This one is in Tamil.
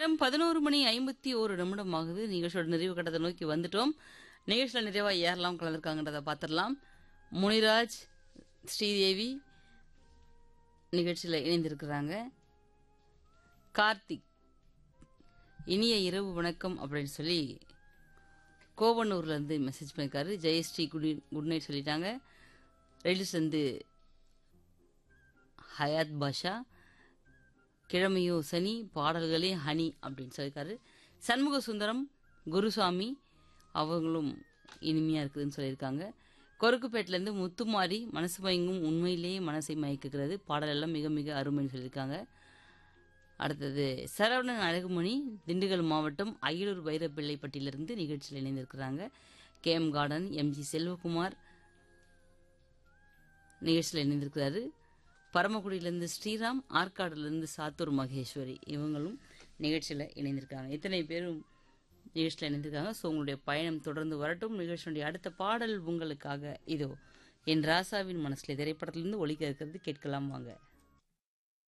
நேரம் 11:51 ஆகுது. நிகழ்ச்சியோட நிறைவு கட்டத்தை நோக்கி வந்துட்டோம். நிகழ்ச்சியில் நிறைவா யாரெல்லாம் கலந்துருக்காங்கன்றதை பார்த்துடலாம். முனிராஜ், ஸ்ரீதேவி நிகழ்ச்சியில் இணைந்திருக்கிறாங்க. கார்த்திக் இனிய இரவு வணக்கம் அப்படின்னு சொல்லி கோவனூர்லேருந்து மெசேஜ் பண்ணியிருக்காரு. ஜெயஸ்ரீ குட் நைட் சொல்லிட்டாங்க. ரயில்ஸ்லேருந்து ஹயாத் பாஷா, கிழமையோ சனி, பாடல்களே ஹனி அப்படின்னு சொல்லியிருக்காரு. சண்முக சுந்தரம், குருசாமி அவங்களும் இனிமையாக இருக்குதுன்னு சொல்லியிருக்காங்க. கொருக்குப்பேட்டிலேருந்து முத்துமாரி, மனசு மயங்கும் உண்மையிலேயே மனசை மயக்குகிறது, பாடல் எல்லாம் மிக மிக அருமைன்னு சொல்லியிருக்காங்க. அடுத்தது சரவணன் அழகுமணி, திண்டுக்கல் மாவட்டம் அய்யலூர் வைரப்பிள்ளைப்பட்டியிலிருந்து நிகழ்ச்சியில் இணைந்திருக்கிறாங்க. கேஎம் கார்டன், எம்ஜி செல்வகுமார் நிகழ்ச்சியில் இணைந்திருக்கிறாரு. பரமக்குடியிலேருந்து ஸ்ரீராம், ஆற்காடுலேருந்து சாத்தூர் மகேஸ்வரி இவங்களும் நிகழ்ச்சியில் இணைந்திருக்காங்க. இத்தனை பேரும் நிகழ்ச்சியில் இணைந்திருக்காங்க. ஸோ உங்களுடைய பயணம் தொடர்ந்து வரட்டும். நிகழ்ச்சியுடைய அடுத்த பாடல் உங்களுக்காக இதோ என் ராசாவின் மனசில் திரைப்படத்திலிருந்து ஒலிக்க இருக்கிறது, கேட்கலாம் வாங்க.